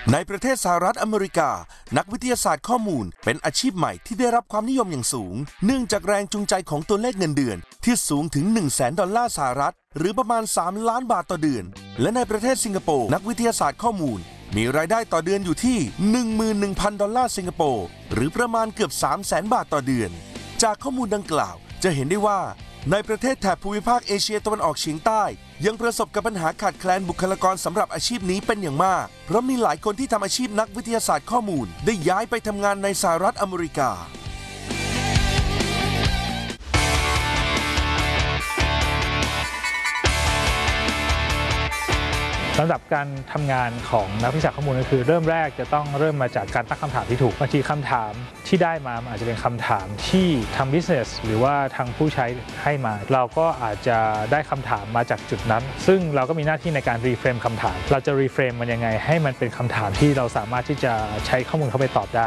ในประเทศสหรัฐอเมริกานักวิทยาศาสตร์ข้อมูลเป็นอาชีพใหม่ที่ได้รับความนิยมอย่างสูงเนื่องจากแรงจูงใจของตัวเลขเงินเดือนที่สูงถึง $100,000 สหรัฐหรือประมาณ3 ล้านบาทต่อเดือนและในประเทศสิงคโปร์นักวิทยาศาสตร์ข้อมูลมีรายได้ต่อเดือนอยู่ที่ $11,000 สิงคโปร์หรือประมาณเกือบ300,000 บาทต่อเดือนจากข้อมูลดังกล่าวจะเห็นได้ว่าในประเทศแถบภูมิภาคเอเชียตะวันออกเฉียงใต้ยังประสบกับปัญหาขาดแคลนบุคลากรสำหรับอาชีพนี้เป็นอย่างมากเพราะมีหลายคนที่ทำอาชีพนักวิทยาศาสตร์ข้อมูลได้ย้ายไปทำงานในสหรัฐอเมริกาสำหรับการทำงานของนักวิชาข้อมูลก็คือเริ่มแรกจะต้องเริ่มมาจากการตั้งคำถามที่ถูกบางทีคำถามที่ได้มาอาจจะเป็นคำถามที่ทาง business หรือว่าทางผู้ใช้ให้มาเราก็อาจจะได้คำถามมาจากจุดนั้นซึ่งเราก็มีหน้าที่ในการรีเฟรมคำถามเราจะรีเฟรมมันยังไงให้มันเป็นคำถามที่เราสามารถที่จะใช้ข้อมูลเข้าไปตอบได้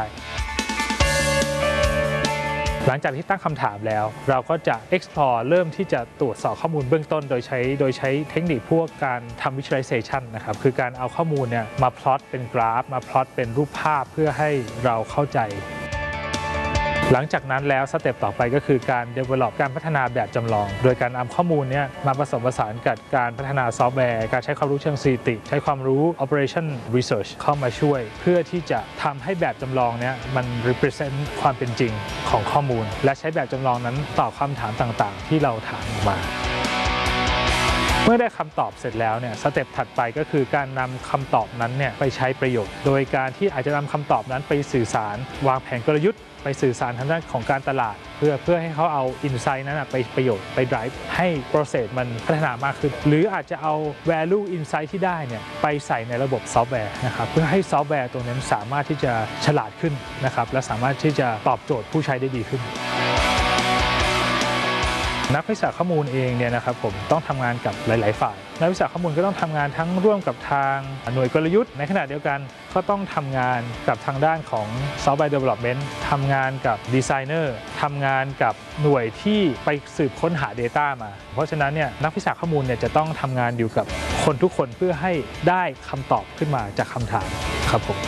หลังจากที่ตั้งคำถามแล้วเราก็จะ explore เริ่มที่จะตรวจสอบข้อมูลเบื้องต้นโดยใช้เทคนิคพวกการทำ visualization นะครับคือการเอาข้อมูลเนี่ยมา plot เป็นกราฟมา plot เป็นรูปภาพเพื่อให้เราเข้าใจหลังจากนั้นแล้วสเต็ปต่อไปก็คือการ develop การพัฒนาแบบจำลองโดยการนำข้อมูลนี้มาผสมผสานกับการพัฒนาซอฟต์แวร์การใช้ความรู้เชิงสถิติใช้ความรู้ operation research เข้ามาช่วยเพื่อที่จะทำให้แบบจำลองนี้มัน represent ความเป็นจริงของข้อมูลและใช้แบบจำลองนั้นตอบคำถามต่างๆที่เราถามออกมาเมื่อได้คำตอบเสร็จแล้วเนี่ยสเต็ปถัดไปก็คือการนำคำตอบนั้นเนี่ยไปใช้ประโยชน์โดยการที่อาจจะนำคำตอบนั้นไปสื่อสารวางแผนกลยุทธ์ไปสื่อสารทางด้านของการตลาดเพื่อให้เขาเอา insight นั้นไปประโยชน์ไป drive ให้ process มันพัฒนามากขึ้นหรืออาจจะเอา value insight ที่ได้เนี่ยไปใส่ในระบบซอฟต์แวร์นะครับเพื่อให้ซอฟต์แวร์ตรงนั้นสามารถที่จะฉลาดขึ้นนะครับและสามารถที่จะตอบโจทย์ผู้ใช้ได้ดีขึ้นนักวิชาข้อมูลเองเนี่ยนะครับผมต้องทำงานกับหลายๆฝ่ายนักวิชาข้อมูลก็ต้องทำงานทั้งร่วมกับทางหน่วยกลยุทธ์ในขณะเดียวกันก็ต้องทำงานกับทางด้านของ Software Development ทำงานกับดีไซเนอร์ทำงานกับหน่วยที่ไปสืบค้นหา Data มาเพราะฉะนั้นเนี่ยนักวิชาข้อมูลเนี่ยจะต้องทำงานอยู่กับคนทุกคนเพื่อให้ได้คำตอบขึ้นมาจากคำถามครับผม